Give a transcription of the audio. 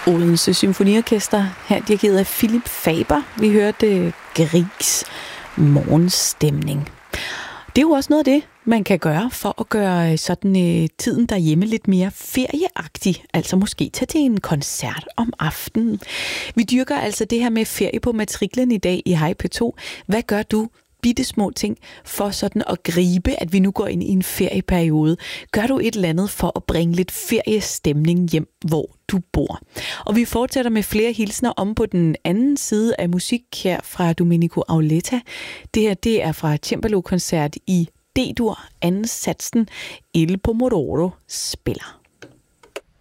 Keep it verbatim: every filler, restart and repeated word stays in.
Odense Symfoniorkester, her dirigeret af Philip Faber. Vi hørte Griegs morgenstemning. Det er jo også noget af det, man kan gøre for at gøre sådan øh, tiden derhjemme lidt mere ferieagtig. Altså måske tage til en koncert om aftenen. Vi dyrker altså det her med ferie på matriklen i dag i Hej P to. Hvad gør du? Bitte små ting for sådan at gribe, at vi nu går ind i en ferieperiode. Gør du et eller andet for at bringe lidt feriestemning hjem, hvor du bor? Og vi fortsætter med flere hilsner om på den anden side af musik her fra Domenico Auletta. Det her, det er fra Cembalo-koncert i D-dur, anden satsen, Il Pomodoro spiller.